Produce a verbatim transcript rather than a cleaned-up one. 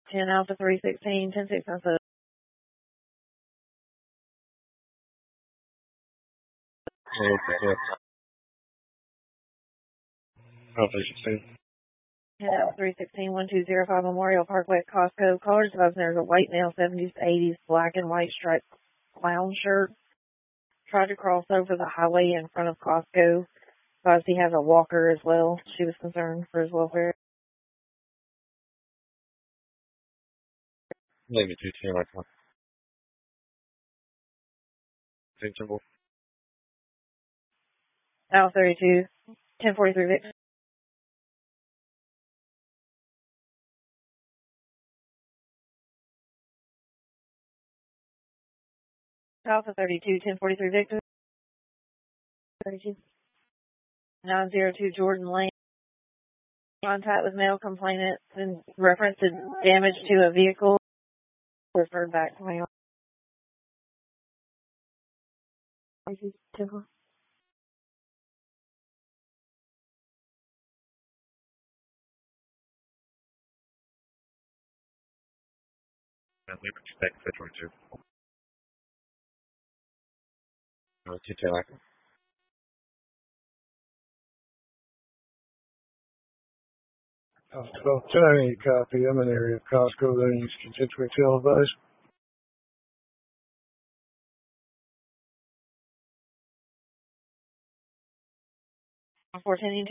ten Alpha three sixteen, ten six Alpha. Alpha sixteen. ten Alpha three sixteen, one two zero five Memorial Park West Costco. Callers advised there's a white male, seventies to eighties, black and white striped clown shirt. Tried to cross over the highway in front of Costco. Because he has a walker as well. She was concerned for his welfare. Maybe two ten like one. Same symbol. Alpha thirty-two, ten forty-three Victor. Alpha thirty-two, ten forty-three Victor. thirty-two. nine zero two Jordan Lane. Contact with male complainant in reference to damage to a vehicle. Referred back to my office. And we expect for twenty-two. Uh, two ten like one. Well, can I need a copy? I'm in the area of Costco that needs constituent televised. fourteen